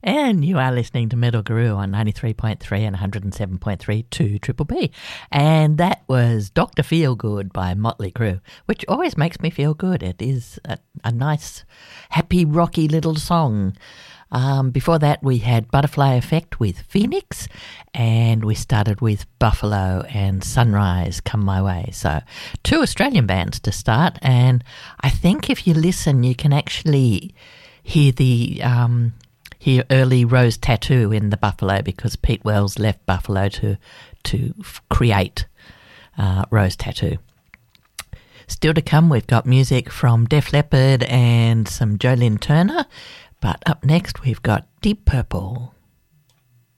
And you are listening to Metal Guru on 93.3 and 107.3 to Triple B. And that was Dr. Feelgood by Motley Crue, which always makes me feel good. It is a nice, happy, rocky little song. Before that, we had Butterfly Effect with Phoenix, and we started with Buffalo and Sunrise Come My Way. So 2 Australian bands to start, and I think if you listen, you can actually hear the early Rose Tattoo in the Buffalo, because Pete Wells left Buffalo to create Rose Tattoo. Still to come, we've got music from Def Leppard and some Jolene Turner. But up next, we've got Deep Purple.